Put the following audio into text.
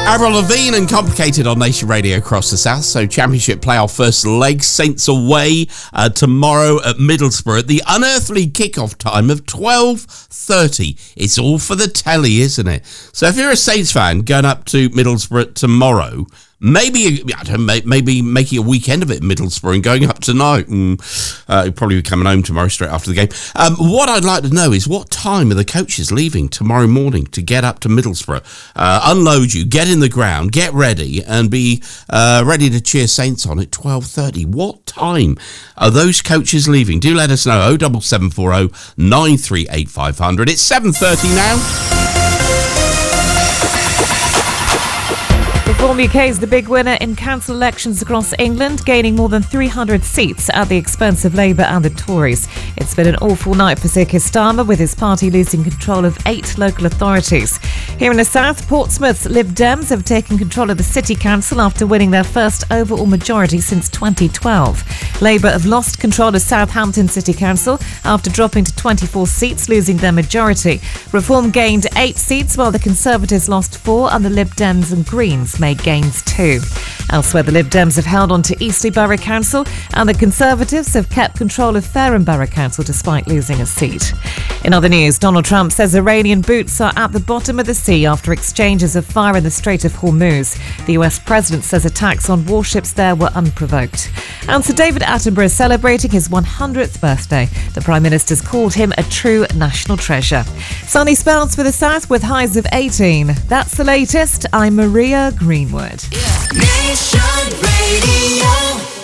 Avril Lavigne and Complicated on Nation Radio across the South. So Championship playoff first leg, Saints away tomorrow at Middlesbrough at the unearthly kickoff time of 12:30. It's all for the telly, isn't it? So if you're a Saints fan going up to Middlesbrough tomorrow, maybe making a weekend of it in Middlesbrough and going up tonight. You'll probably be coming home tomorrow straight after the game. What I'd like to know is what time are the coaches leaving tomorrow morning to get up to Middlesbrough? Unload you, get in the ground, get ready, and be ready to cheer Saints on at 12:30. What time are those coaches leaving? Do let us know. 07740 938 500. It's 7:30 now. Reform UK is the big winner in council elections across England, gaining more than 300 seats at the expense of Labour and the Tories. It's been an awful night for Sir Keir Starmer, with his party losing control of 8 local authorities. Here in the south, Portsmouth's Lib Dems have taken control of the City Council after winning their first overall majority since 2012. Labour have lost control of Southampton City Council after dropping to 24 seats, losing their majority. Reform gained 8 seats, while the Conservatives lost 4, and the Lib Dems and Greens made gains 2. Elsewhere, the Lib Dems have held on to Eastleigh Borough Council, and the Conservatives have kept control of Fareham Borough Council despite losing a seat. In other news, Donald Trump says Iranian boots are at the bottom of the sea after exchanges of fire in the Strait of Hormuz. The US president says attacks on warships there were unprovoked. And Sir David Attenborough is celebrating his 100th birthday. The Prime Minister's called him a true national treasure. Sunny spells for the south with highs of 18. That's the latest. I'm Maria Greenwood. Nation Radio.